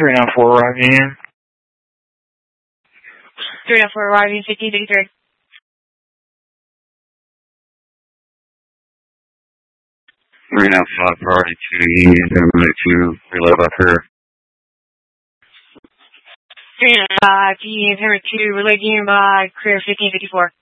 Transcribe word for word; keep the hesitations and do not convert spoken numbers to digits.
three nine four arriving in. three nine four arriving, fifteen fifty-three. three nine five priority two, Union, terminate two, relay by career. three nine five, Union, terminate two, relay Union by career fifteen fifty-four.